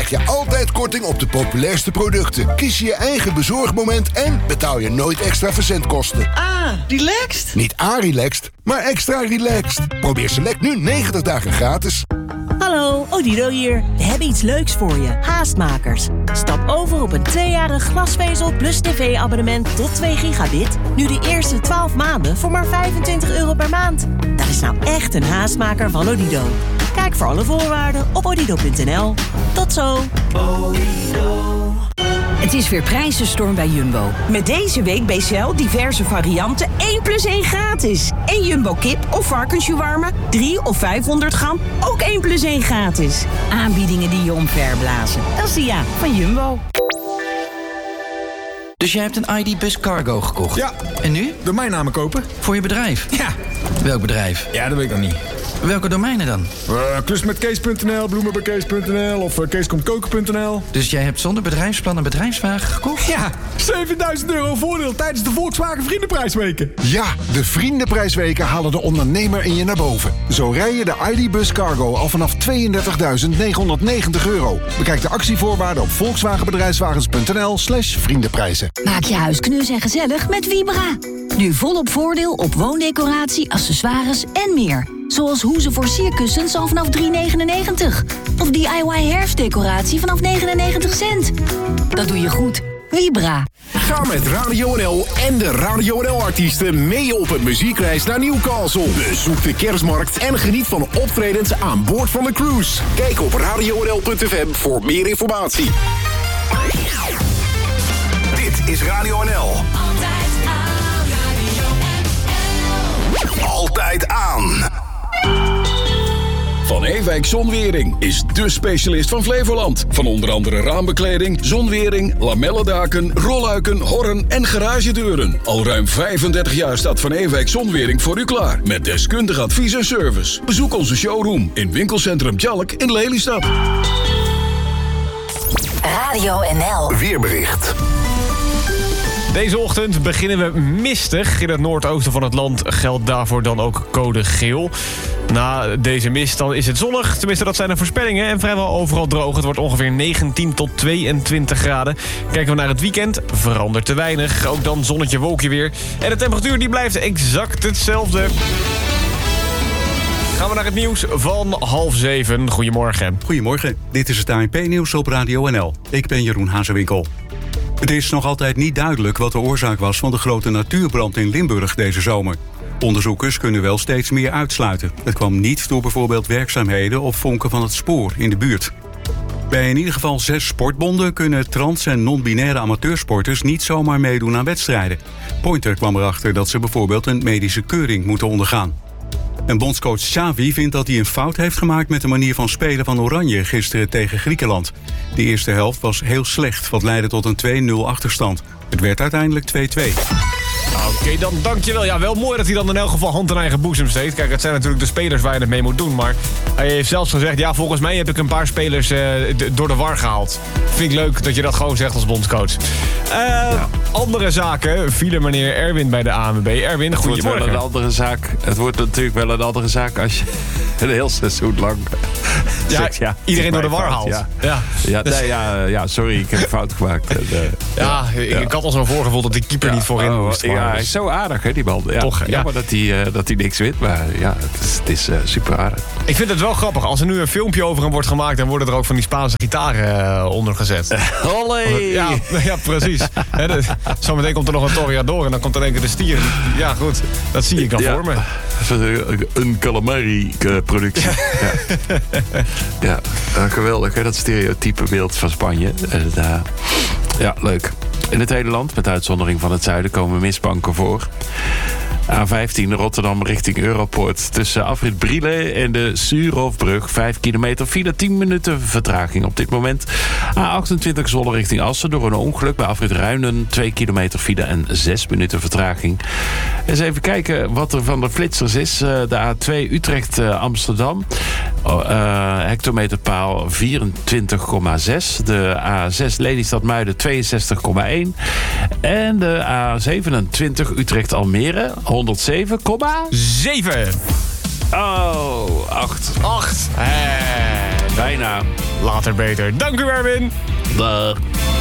krijg je altijd korting op de populairste producten. Kies je eigen bezorgmoment en betaal je nooit extra verzendkosten. Ah, relaxed? Niet relaxed, maar extra relaxed. Probeer Select nu 90 dagen gratis. Hallo, Odido hier. We hebben iets leuks voor je. Haastmakers. Stap over op een 2-jarig glasvezel plus tv-abonnement tot 2 gigabit. Nu de eerste 12 maanden voor maar €25 per maand. Dat is nou echt een haastmaker van Odido. Kijk voor alle voorwaarden op odido.nl. Tot zo. Het is weer prijzenstorm bij Jumbo. Met deze week bij Shell diverse varianten 1+1 gratis. En Jumbo kip of varkensshawarma 3 of 500 gram ook 1+1 gratis. Aanbiedingen die je omverblazen. Dat is de van Jumbo. Dus jij hebt een ID-Bus Cargo gekocht? Ja. En nu? Domeinnamen kopen. Voor je bedrijf? Ja. Welk bedrijf? Ja, dat weet ik nog niet. Welke domeinen dan? Klusmetkees.nl, bloemenbekees.nl of keeskomtkoken.nl. Dus jij hebt zonder bedrijfsplan een bedrijfswagen gekocht? Ja, €7.000 voordeel tijdens de Volkswagen Vriendenprijsweken. Ja, de Vriendenprijsweken halen de ondernemer in je naar boven. Zo rij je de ID-Bus Cargo al vanaf €32.990. Bekijk de actievoorwaarden op volkswagenbedrijfswagens.nl/vriendenprijzen. Maak je huis knus en gezellig met Vibra. Nu volop voordeel op woondecoratie, accessoires en meer. Zoals hoezen voor sierkussens al vanaf €3,99. Of DIY herfstdecoratie vanaf 99 cent. Dat doe je goed. Vibra. Ga met Radio NL en de Radio NL-artiesten mee op een muziekreis naar Newcastle. Bezoek de kerstmarkt en geniet van optredens aan boord van de cruise. Kijk op radionl.fm voor meer informatie. Dit is Radio NL. Altijd aan. Van Ewijk Zonwering is dé specialist van Flevoland. Van onder andere raambekleding, zonwering, lamellendaken, rolluiken, horren en garagedeuren. Al ruim 35 jaar staat Van Ewijk Zonwering voor u klaar. Met deskundig advies en service. Bezoek onze showroom in winkelcentrum Tjalk in Lelystad. Radio NL. Weerbericht. Deze ochtend beginnen we mistig. In het noordoosten van het land geldt daarvoor dan ook code geel. Na deze mist dan is het zonnig. Tenminste, dat zijn de voorspellingen. En vrijwel overal droog. Het wordt ongeveer 19 tot 22 graden. Kijken we naar het weekend, verandert te weinig. Ook dan zonnetje, wolkje weer. En de temperatuur die blijft exact hetzelfde. Gaan we naar het nieuws van 6:30. Goedemorgen. Goedemorgen, dit is het ANP-nieuws op Radio NL. Ik ben Jeroen Hazewinkel. Het is nog altijd niet duidelijk wat de oorzaak was van de grote natuurbrand in Limburg deze zomer. Onderzoekers kunnen wel steeds meer uitsluiten. Het kwam niet door bijvoorbeeld werkzaamheden of vonken van het spoor in de buurt. Bij in ieder geval 6 sportbonden kunnen trans- en non-binaire amateursporters niet zomaar meedoen aan wedstrijden. Pointer kwam erachter dat ze bijvoorbeeld een medische keuring moeten ondergaan. En bondscoach Xavi vindt dat hij een fout heeft gemaakt met de manier van spelen van Oranje gisteren tegen Griekenland. De eerste helft was heel slecht, wat leidde tot een 2-0 achterstand. Het werd uiteindelijk 2-2. Oké, dan dankjewel. Ja, wel mooi dat hij dan in elk geval hand in eigen boezem steekt. Kijk, het zijn natuurlijk de spelers waar je het mee moet doen. Maar hij heeft zelfs gezegd, ja, volgens mij heb ik een paar spelers door de war gehaald. Vind ik leuk dat je dat gewoon zegt als bondscoach. Andere zaken vielen meneer Erwin bij de ANWB. Erwin, goedemorgen. Het wordt natuurlijk wel een andere zaak als je een heel seizoen lang zegt, iedereen door de war haalt. Sorry, ik heb een fout gemaakt. Ik had al zo voorgevoeld dat die keeper niet voorin moest. Ja, hij is zo aardig, hè, die man. Ja, toch, jammer dat hij niks wint, maar ja, het is super aardig. Ik vind het wel grappig. Als er nu een filmpje over hem wordt gemaakt, dan worden er ook van die Spaanse gitaren onder gezet. Olé! Ja, precies. Zometeen komt er nog een toreador en dan komt er denk ik de stier. Ja, goed. Dat zie ik al voor me. Een calamari-productie. Ja, geweldig, hè, dat stereotype beeld van Spanje. Ja, leuk. In het hele land, met uitzondering van het zuiden, komen mistbanken voor. A15 Rotterdam richting Europoort. Tussen afrit Brielen en de Suurhofbrug. 5 kilometer file, 10 minuten vertraging op dit moment. A28 Zwolle richting Assen door een ongeluk. Bij afrit Ruinen 2 kilometer file en 6 minuten vertraging. Eens even kijken wat er van de flitsers is. De A2 Utrecht Amsterdam. Hectometerpaal 24,6. De A6 Lelystad Muiden 62,1. En de A27 Utrecht Almere 107,7. 7. Oh, 8. 8. Bijna. Later beter. Dank u, Erwin. Dag.